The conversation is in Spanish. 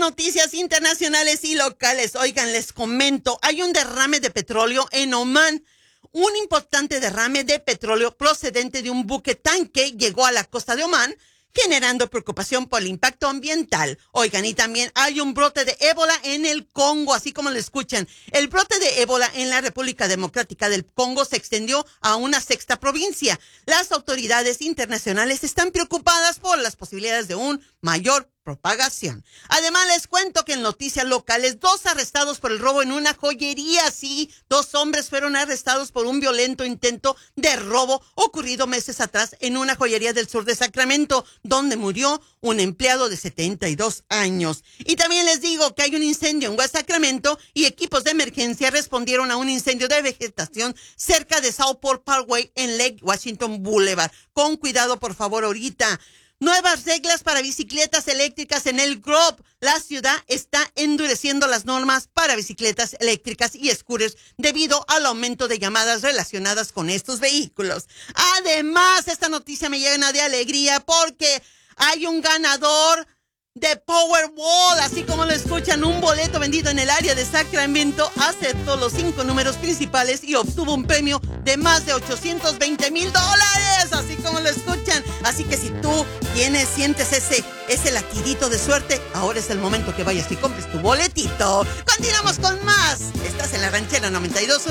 noticias internacionales y locales. Oigan, les comento, hay un derrame de petróleo en Omán. Un importante derrame de petróleo procedente de un buque tanque llegó a la costa de Omán, generando preocupación por el impacto ambiental. Oigan, y también hay un brote de ébola en el Congo, así como lo escuchan. El brote de ébola en la República Democrática del Congo se extendió a una sexta provincia. Las autoridades internacionales están preocupadas por las posibilidades de un mayor propagación. Además, les cuento que en noticias locales, 2 arrestados por el robo en una joyería. Sí, 2 hombres fueron arrestados por un violento intento de robo ocurrido meses atrás en una joyería del sur de Sacramento, donde murió un empleado de 72 años. Y también les digo que hay un incendio en West Sacramento y equipos de emergencia respondieron a un incendio de vegetación cerca de Southport Parkway en Lake Washington Boulevard. Con cuidado, por favor, ahorita. Nuevas reglas para bicicletas eléctricas en el Grove. La ciudad está endureciendo las normas para bicicletas eléctricas y scooters debido al aumento de llamadas relacionadas con estos vehículos. Además, esta noticia me llena de alegría porque hay un ganador de Powerball, así como lo escuchan, un boleto vendido en el área de Sacramento acertó los 5 números principales y obtuvo un premio de más de $820,000, así como lo escuchan. Así que si tú sientes ese latidito de suerte, ahora es el momento que vayas y compres tu boletito. Continuamos con más. Estás en La Ranchera 92.1.